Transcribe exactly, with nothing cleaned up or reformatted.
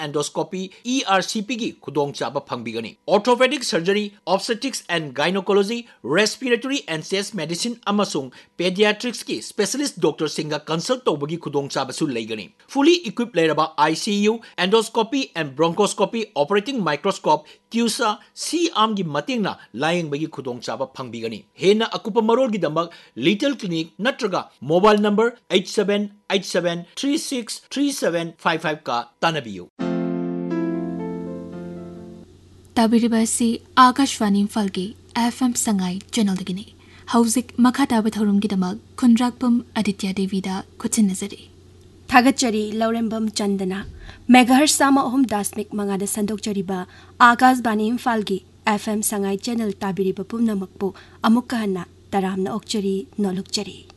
endoscopy E R C P की खुदोंग चाबा फंगबिगनी orthopaedic surgery obstetrics and gynaecology respiratory and chest medicine अमसुंग paediatrics की specialist doctor सिंगा consult तौबगी खुदोंग चाबसु लेगनी fully equip लेरबा I C U endoscopy and bronchoscopy operating microscope क्यूसा C arm की मतेंगना लायंगबगी खुदोंग चाबा फंगबिगनी हेना अकुप मरोल की दमक little clinic नत्रगा mobile number eight seven eight seven three six three seven five five का तानबियु ताबिरिबासी आकाशवाणी इम्फाल की F M Sangai channel दगिनी हौजिक मखा ताब थौरम की दमक खुनराकपम आदित्य देवीदा खुचिन नजरी थागतचरी लौरेंबम चंदना मेगाहर सामा अहम दासमिक मंगादा संदोकचरीबा आकाशवाणी इम्फाल की एफ एम संगाई चैनल ताबिरिबा पुमनमकपु अमुक कहना तरामना ओकचरी नोलुकचरी